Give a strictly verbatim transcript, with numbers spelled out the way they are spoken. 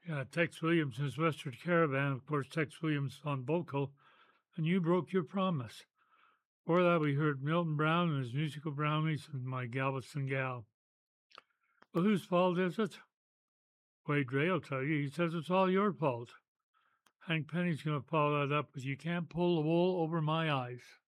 Yeah, Tex Williams and his Western Caravan, of course, Tex Williams on vocal, and You Broke Your Promise. Before that, we heard Milton Brown and his Musical Brownies and My Galveston Gal. Well, whose fault is it? Wade Ray will tell you. He says it's all your fault. Hank Penny's going to follow that up with You Can't Pull the Wool Over My Eyes.